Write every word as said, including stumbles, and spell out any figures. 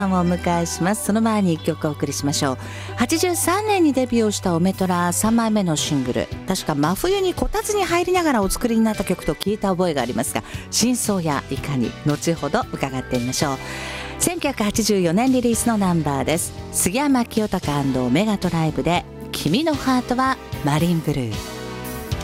をお迎えします。その前にいっきょくお送りしましょう。はちじゅうさんねんにデビューをしたオメトラさんまいめのシングル、確か真冬にこたつに入りながらお作りになった曲と聞いた覚えがありますが、真相やいかに後ほど伺ってみましょう。せんきゅうひゃくはちじゅうよねんリリースのナンバーです。杉山清貴&メガトライブで君のハートはマリンブルー。